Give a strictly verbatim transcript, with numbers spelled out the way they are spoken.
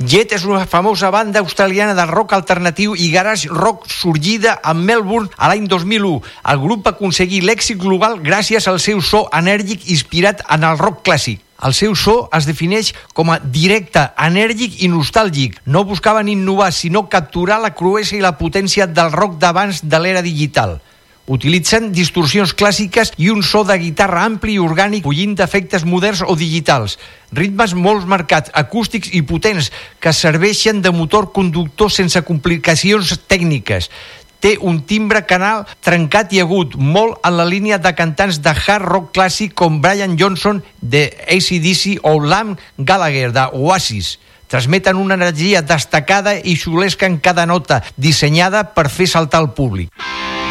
Jet és una famosa banda australiana de rock alternatiu i garage rock sorgida a Melbourne a l'any dos mil u. El grup va aconseguir l'èxit global gràcies al seu so enèrgic inspirat en el rock clàssic. El seu so es defineix com a directe, enèrgic i nostàlgic. No buscaven innovar, sinó capturar la cruesa i la potència del rock d'abans de l'era digital. Utilitzen distorsions clàssiques i un so de guitarra ampli i orgànic, bullint d'efectes moderns o digitals. Ritmes molt marcats, acústics i potents, que serveixen de motor conductor sense complicacions tècniques. Té un timbre canal trencat i agut, molt en la línia de cantants de hard rock clàssic com Brian Johnson de A C D C o Liam Gallagher de Oasis. Transmeten una energia destacada i xulesca en cada nota, dissenyada per fer saltar el públic.